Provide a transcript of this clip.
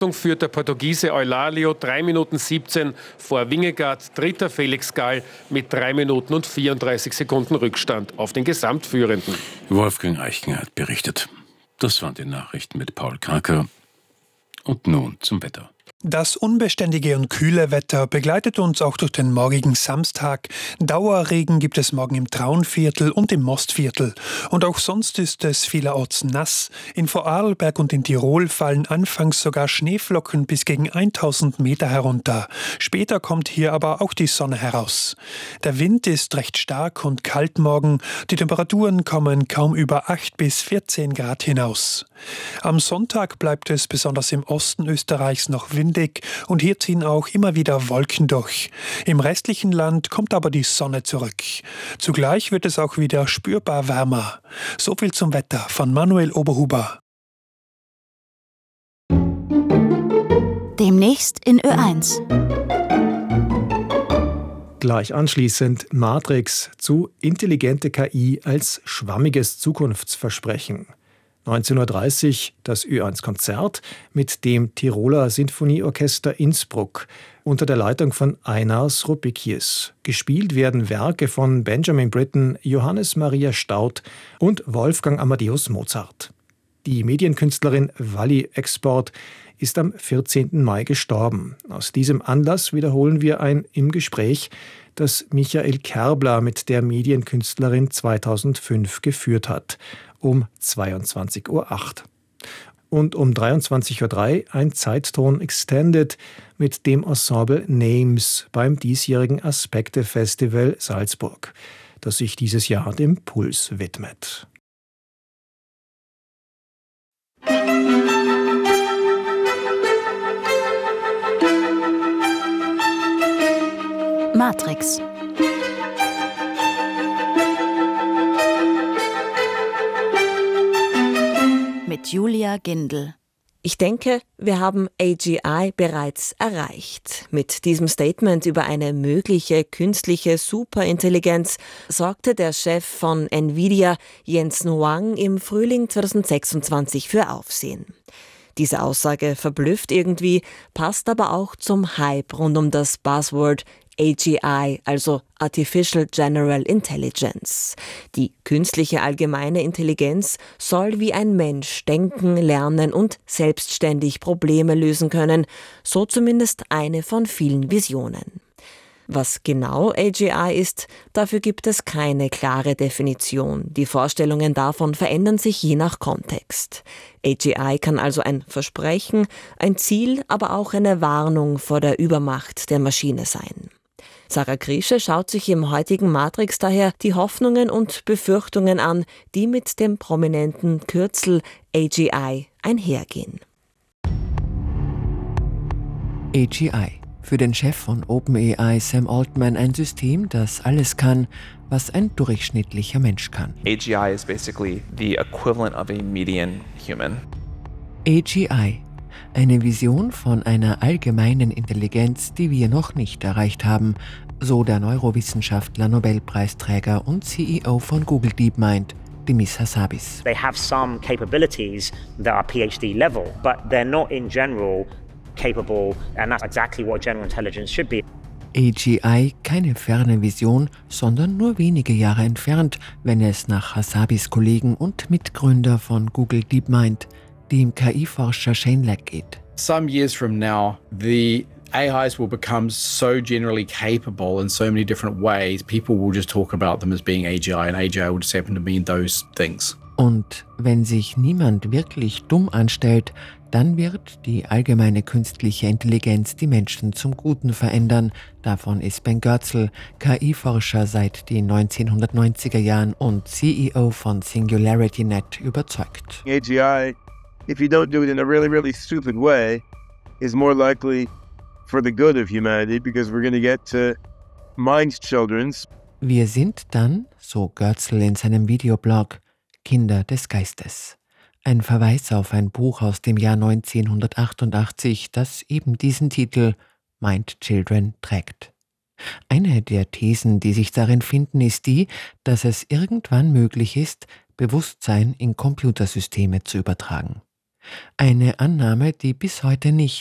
Führt der Portugiese Eulalio 3 Minuten 17 vor Vingegaard, dritter Felix Gall mit 3 Minuten und 34 Sekunden Rückstand auf den Gesamtführenden. Wolfgang Eichinger hat berichtet. Das waren die Nachrichten mit Paul Kraker. Und nun zum Wetter. Das unbeständige und kühle Wetter begleitet uns auch durch den morgigen Samstag. Dauerregen gibt es morgen im Traunviertel und im Mostviertel. Und auch sonst ist es vielerorts nass. In Vorarlberg und in Tirol fallen anfangs sogar Schneeflocken bis gegen 1000 Meter herunter. Später kommt hier aber auch die Sonne heraus. Der Wind ist recht stark und kalt morgen. Die Temperaturen kommen kaum über 8 bis 14 Grad hinaus. Am Sonntag bleibt es besonders im Osten Österreichs noch windig und hier ziehen auch immer wieder Wolken durch. Im restlichen Land kommt aber die Sonne zurück. Zugleich wird es auch wieder spürbar wärmer. So viel zum Wetter von Manuel Oberhuber. Demnächst in Ö1. Gleich anschließend Matrix zu intelligente KI als schwammiges Zukunftsversprechen. 19.30 Uhr das Ö1-Konzert mit dem Tiroler Sinfonieorchester Innsbruck unter der Leitung von Einars Rubikius. Gespielt werden Werke von Benjamin Britten, Johannes Maria Staudt und Wolfgang Amadeus Mozart. Die Medienkünstlerin Wally Export ist am 14. Mai gestorben. Aus diesem Anlass wiederholen wir ein Im Gespräch, das Michael Kerbler mit der Medienkünstlerin 2005 geführt hat. Um 22.08 Uhr. Und um 23.03 Uhr ein Zeitton Extended mit dem Ensemble Names beim diesjährigen Aspekte Festival Salzburg, das sich dieses Jahr dem Puls widmet. Matrix. Mit Julia Gindel. Ich denke, wir haben AGI bereits erreicht. Mit diesem Statement über eine mögliche künstliche Superintelligenz sorgte der Chef von Nvidia, Jensen Huang, im Frühling 2026 für Aufsehen. Diese Aussage verblüfft irgendwie, passt aber auch zum Hype rund um das Buzzword AGI, also Artificial General Intelligence. Die künstliche allgemeine Intelligenz soll wie ein Mensch denken, lernen und selbstständig Probleme lösen können, so zumindest eine von vielen Visionen. Was genau AGI ist, dafür gibt es keine klare Definition. Die Vorstellungen davon verändern sich je nach Kontext. AGI kann also ein Versprechen, ein Ziel, aber auch eine Warnung vor der Übermacht der Maschine sein. Sarah Griesche schaut sich im heutigen Matrix daher die Hoffnungen und Befürchtungen an, die mit dem prominenten Kürzel AGI einhergehen. AGI. Für den Chef von OpenAI, Sam Altman, ein System, das alles kann, was ein durchschnittlicher Mensch kann. AGI is basically the equivalent of a median human. AGI. Eine Vision von einer allgemeinen Intelligenz, die wir noch nicht erreicht haben, so der Neurowissenschaftler, Nobelpreisträger und CEO von Google DeepMind, Demis Hassabis. They have some capabilities that are PhD level, but they're not in general capable, and that's exactly what general intelligence should be. AGI keine ferne Vision, sondern nur wenige Jahre entfernt, wenn es nach Hassabis Kollegen und Mitgründer von Google DeepMind, dem KI-Forscher Shane Lack, geht. Some years from now, the AIs will become so generally capable in so many different ways, people will just talk about them as being AGI, and AGI will just happen to mean those things. Und wenn sich niemand wirklich dumm anstellt, dann wird die allgemeine künstliche Intelligenz die Menschen zum Guten verändern. Davon ist Ben Goertzel, KI-Forscher seit den 1990er Jahren und CEO von SingularityNet, überzeugt. AGI, if you don't do it in a really, really stupid way, is more likely for the good of humanity, because we're going to get to mind children's. Wir sind dann, so Goertzel in seinem Videoblog, Kinder des Geistes. Ein Verweis auf ein Buch aus dem Jahr 1988, das eben diesen Titel Mind Children trägt. Eine der Thesen, die sich darin finden, ist die, dass es irgendwann möglich ist, Bewusstsein in Computersysteme zu übertragen. Eine Annahme, die bis heute nicht